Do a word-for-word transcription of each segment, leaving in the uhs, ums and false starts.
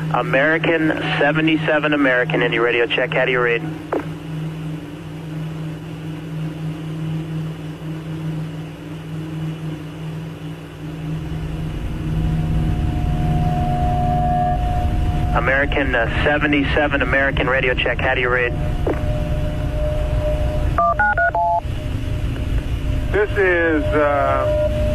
American seventy-seven American, Indy radio check. How do you read? American uh, seventy-seven American radio check. How do you read? This is uh,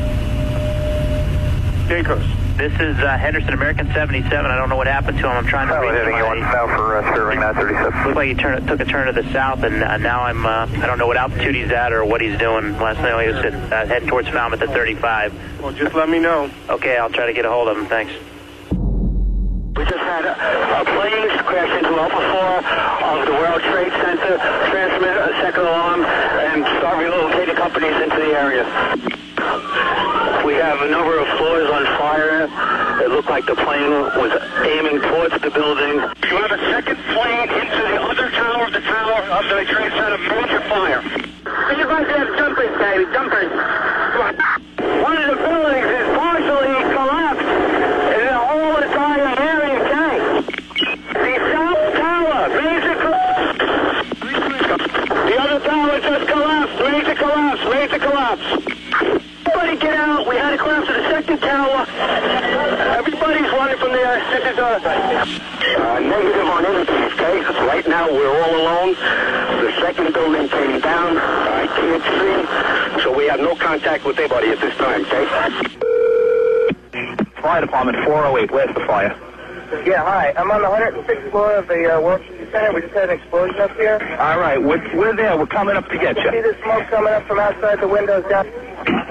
Jacobs. This is uh, Henderson American seventy-seven. I don't know what happened to him. I'm trying to I was read heading you on south for uh, Sterling nine thirty-seven. Looked like he turned, took a turn to the south, and uh, now I'm, uh, I don't know what altitude he's at or what he's doing. Last night he was uh, heading towards Falmouth at thirty-five. Well, just let me know. Okay, I'll try to get a hold of him. Thanks. We just had a, a plane crash into Alpha four of the World Trade Center, transmit a second alarm, and start relocating companies into the area. We have a number of floors on fire. It looked like the plane was aiming towards the building. You have a second plane into the other tower of the tower of the Trade Center, major fire. You guys have jumpers, baby, jumpers. One of the buildings is partially collapsed, and the whole entire area tank. The South Tower, major collapse. The other tower just collapsed, major collapse, major collapse. Everybody get out. We had a collapse of the second tower. Everybody's running from there. This is a uh, negative on anything, okay? Right now we're all alone. The second building came down. I can't see. So we have no contact with anybody at this time, okay? Fire Department four oh eight, where's the fire? Yeah, hi. I'm on the one hundred sixth floor of the uh, World Trade Center. We just had an explosion up here. All right, we're, we're there. We're coming up to get you. See the smoke coming up from outside the windows down.